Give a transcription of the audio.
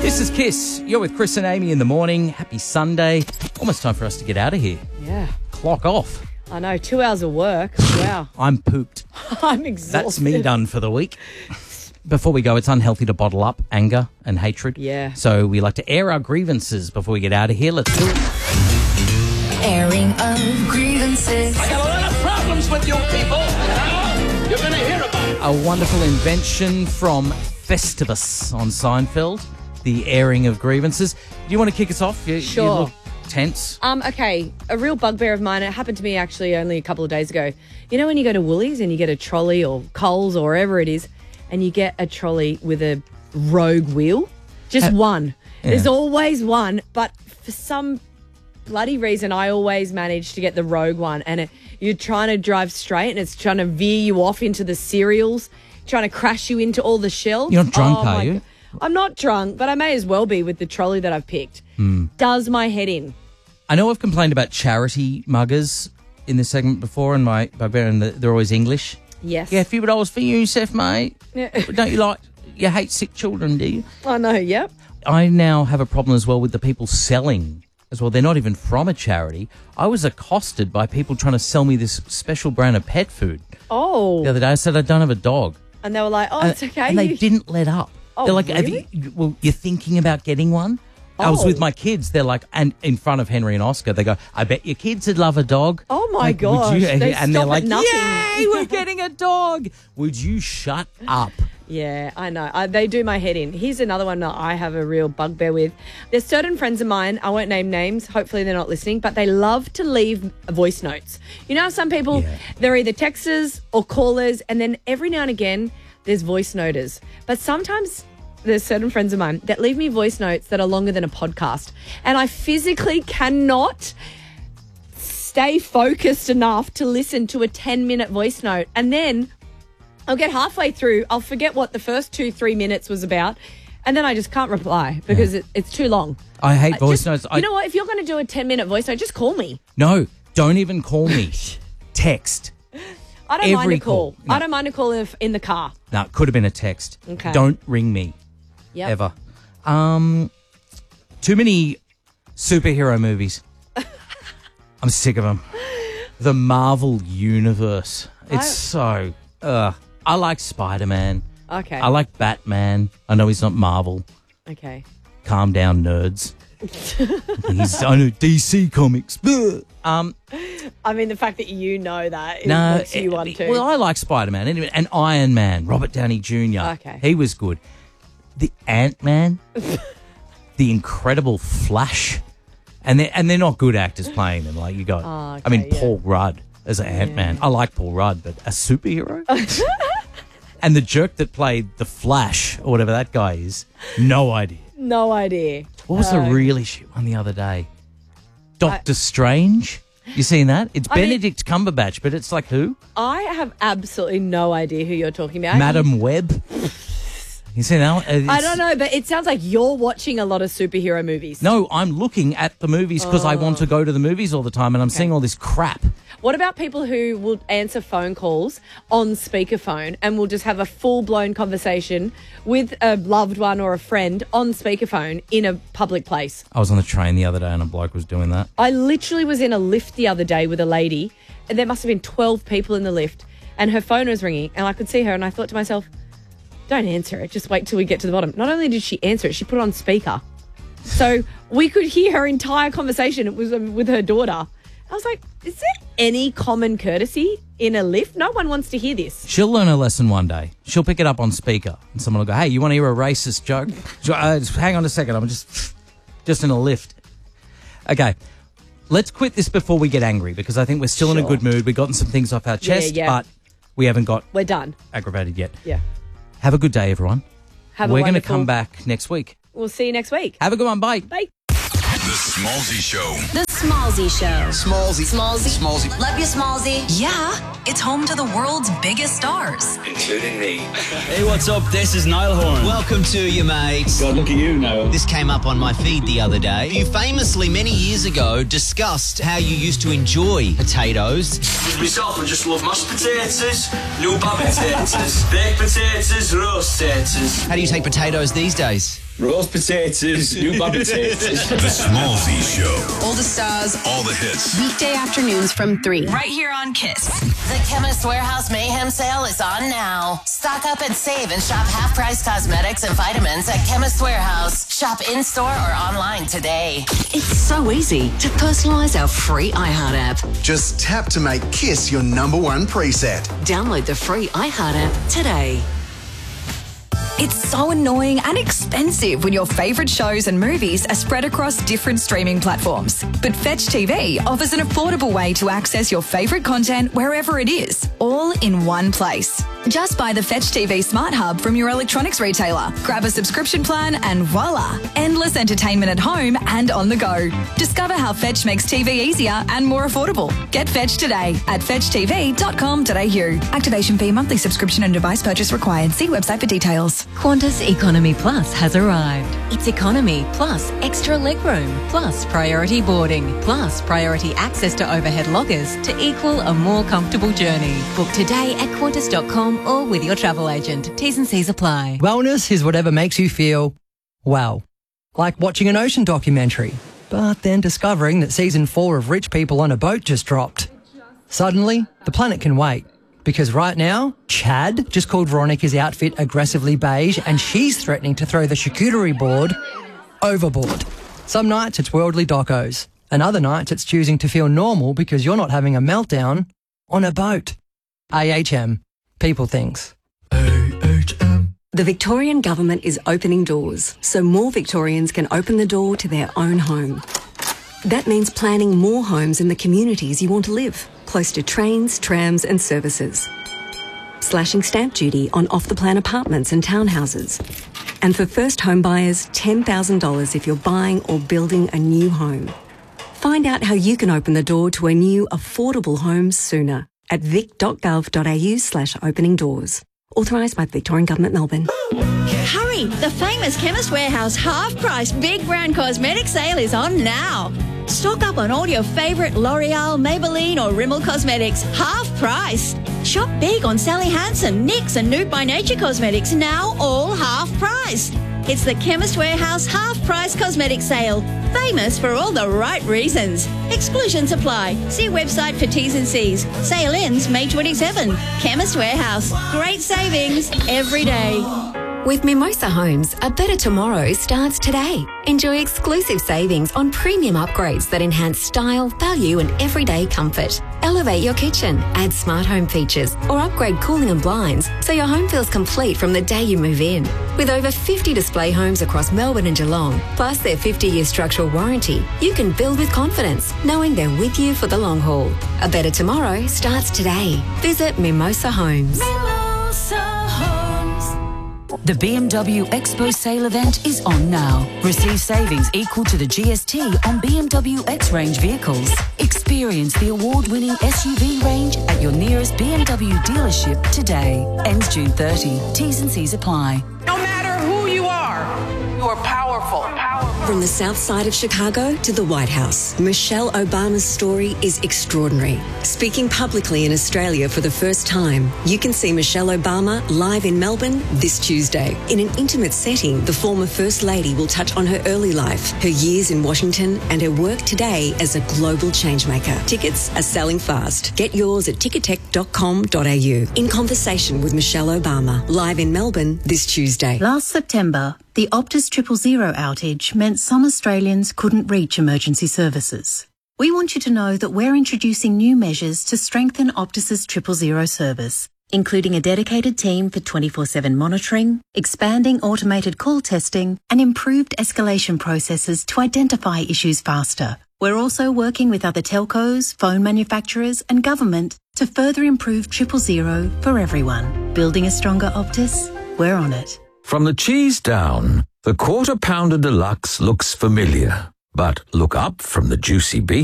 This is Kiss. You're with Chris and Amy in the morning. Happy Sunday. Almost time for us to get out of here. Yeah. Clock off. I know, 2 hours of work. Wow. I'm pooped. I'm exhausted. That's me done for the week. Before we go, it's unhealthy to bottle up anger and hatred. Yeah. So we like to air our grievances before we get out of here. Let's do it. Airing of grievances. I got a lot of problems with you people. You're going to hear about it. A wonderful invention from Festivus on Seinfeld, the airing of grievances. Do you want to kick us off? You Sure. look tense. Okay, a real bugbear of mine, it happened to me actually only a couple of days ago. You know when you go to Woolies and you get a trolley or Coles or wherever it is, and you get a trolley with a rogue wheel? Just one. Yeah. There's always one, but for some bloody reason, I always manage to get the rogue one, and you're trying to drive straight and it's trying to veer you off into the cereals, trying to crash you into all the shelves. You're not drunk, Oh, are my you? God. I'm not drunk, but I may as well be with the trolley that I've picked. Does my head in. I know I've complained about charity muggers in this segment before, and my bugbear, and they're always English. Yes. Yeah, a few dollars for UNICEF, mate. Yeah. But don't you hate sick children, do you? I know, yep. I now have a problem as well with the people selling as well. They're not even from a charity. I was accosted by people trying to sell me this special brand of pet food Oh. the other day. I said I don't have a dog. And they were like, oh, it's okay. And they didn't let up. Oh, They're like, really? you're thinking about getting one? I was Oh. with my kids. They're like, and in front of Henry and Oscar, they go, I bet your kids would love a dog. Oh, my Like, would gosh. They and stop they're at like, nothing. yay, we're getting a dog. Would you shut up? Yeah, I know. They do my head in. Here's another one that I have a real bugbear with. There's certain friends of mine, I won't name names, hopefully they're not listening, but they love to leave voice notes. You know how some people, they're either texters or callers, and then every now and again, there's voice noters. But sometimes there's certain friends of mine that leave me voice notes that are longer than a podcast. And I physically cannot stay focused enough to listen to a 10-minute voice note. And then I'll get halfway through, I'll forget what the first 2-3 minutes was about, and then I just can't reply because it's too long. I hate voice notes. You know what? If you're going to do a 10-minute voice note, just call me. No, don't even call me. Text. I don't mind Every a call. call. No. I don't mind a call if in the car. No, it could have been a text. Okay. Don't ring me. Yep. Ever. Too many superhero movies. I'm sick of them. The Marvel Universe. It's I like Spider-Man. Okay. I like Batman. I know he's not Marvel. Okay. Calm down, nerds. I know DC Comics. I mean, the fact that you know that makes you one too. Well, I like Spider-Man anyway, and Iron Man, Robert Downey Jr. Okay. He was good. The Ant-Man, the Incredible Flash, and they're not good actors playing them. Like you got, Oh, I mean, okay, yeah. Paul Rudd as an Ant-Man. I like Paul Rudd, but a superhero. And the jerk that played the Flash or whatever that guy is, no idea. No idea. What was the really shit one the other day? Doctor Strange. You seen that? It's Benedict Cumberbatch, but it's like who? I have absolutely no idea who you're talking about. Madam Web. You seen that one? I don't know, but it sounds like you're watching a lot of superhero movies. No, I'm looking at the movies because I want to go to the movies all the time, and I'm seeing all this crap. What about people who will answer phone calls on speakerphone and will just have a full-blown conversation with a loved one or a friend on speakerphone in a public place? I was on the train the other day and a bloke was doing that. I literally was in a lift the other day with a lady, and there must have been 12 people in the lift, and her phone was ringing, and I could see her, and I thought to myself, don't answer it, just wait till we get to the bottom. Not only did she answer it, she put it on speaker. So we could hear her entire conversation. It was with her daughter. I was like, is there any common courtesy in a lift? No one wants to hear this. She'll learn a lesson one day. She'll pick it up on speaker, and someone will go, hey, you want to hear a racist joke? Just hang on a second, I'm just in a lift. Okay, let's quit this before we get angry, because I think we're still in a good mood. We've gotten some things off our chest, but we haven't got We're done. aggravated yet. Yeah. Have a good day, everyone. We're going to come back. back next week. We'll see you next week. Have a good one. Bye. Bye. The Smallzy Show. The Smallzy Show. Smallzy. Smallzy. Love you, Smallzy. Yeah, it's home to the world's biggest stars. Including me. Hey, what's up? This is Niall Horan. Welcome to you, mate. God, look at you now. This came up on my feed the other day. You famously, many years ago, discussed how you used to enjoy potatoes. Myself, I just love mashed potatoes, new bad potatoes, baked potatoes, roast potatoes. How do you take potatoes these days? Roast potatoes, new bag potatoes. The Smallzy Show. All the stars. All the hits. Weekday afternoons from 3. Right here on Kiss. The Chemist Warehouse Mayhem Sale is on now. Stock up and save and shop half-price cosmetics and vitamins at Chemist Warehouse. Shop in-store or online today. It's so easy to personalise our free iHeart app. Just tap to make Kiss your #1 preset. Download the free iHeart app today. It's so annoying and expensive when your favourite shows and movies are spread across different streaming platforms. But Fetch TV offers an affordable way to access your favourite content wherever it is, all in one place. Just buy the Fetch TV Smart Hub from your electronics retailer, grab a subscription plan and voila, endless entertainment at home and on the go. Discover how Fetch makes TV easier and more affordable. Get Fetch today at fetchtv.com.au. Activation fee, monthly subscription and device purchase required. See website for details. Qantas Economy Plus has arrived. It's economy plus extra legroom, plus priority boarding, plus priority access to overhead lockers to equal a more comfortable journey. Book today at qantas.com or with your travel agent. T's and C's apply. Wellness is whatever makes you feel, well, like watching an ocean documentary, but then discovering that season 4 of Rich People on a Boat just dropped. Suddenly, the planet can wait. Because right now, Chad just called Veronica's outfit aggressively beige and she's threatening to throw the charcuterie board overboard. Some nights it's worldly docos, and other nights it's choosing to feel normal because you're not having a meltdown on a boat. AHM. People things. AHM. The Victorian Government is opening doors so more Victorians can open the door to their own home. That means planning more homes in the communities you want to live, close to trains, trams and services. Slashing stamp duty on off-the-plan apartments and townhouses. And for first home buyers, $10,000 if you're buying or building a new home. Find out how you can open the door to a new affordable home sooner at vic.gov.au/opening doors. Authorised by the Victorian Government, Melbourne. Hurry! The famous Chemist Warehouse half-price big brand cosmetic sale is on now. Stock up on all your favourite L'Oreal, Maybelline or Rimmel cosmetics, half price. Shop big on Sally Hansen, NYX and Nude by Nature cosmetics, now all half price. It's the Chemist Warehouse half-price cosmetic sale. Famous for all the right reasons. Exclusions apply. See website for T's and C's. Sale ends May 27. Chemist Warehouse. Great savings every day. With Mimosa Homes, a better tomorrow starts today. Enjoy exclusive savings on premium upgrades that enhance style, value and everyday comfort. Elevate your kitchen, add smart home features or upgrade cooling and blinds so your home feels complete from the day you move in. With over 50 display homes across Melbourne and Geelong, plus their 50-year structural warranty, you can build with confidence, knowing they're with you for the long haul. A better tomorrow starts today. Visit Mimosa Homes. The BMW Expo sale event is on now. Receive savings equal to the GST on BMW X-Range vehicles. Experience the award-winning SUV range at your nearest BMW dealership today. Ends June 30. T's and C's apply. No matter who you are powerful. From the south side of Chicago to the White House, Michelle Obama's story is extraordinary. Speaking publicly in Australia for the first time, you can see Michelle Obama live in Melbourne this Tuesday. In an intimate setting, the former First Lady will touch on her early life, her years in Washington, and her work today as a global changemaker. Tickets are selling fast. Get yours at ticketek.com.au. In conversation with Michelle Obama, live in Melbourne this Tuesday. Last September, the Optus 000 outage meant some Australians couldn't reach emergency services. We want you to know that we're introducing new measures to strengthen Optus's 000 service, including a dedicated team for 24/7 monitoring, expanding automated call testing, and improved escalation processes to identify issues faster. We're also working with other telcos, phone manufacturers, and government to further improve 000 for everyone. Building a stronger Optus? We're on it. From the cheese down, the Quarter Pounder Deluxe looks familiar. But look up from the juicy beef.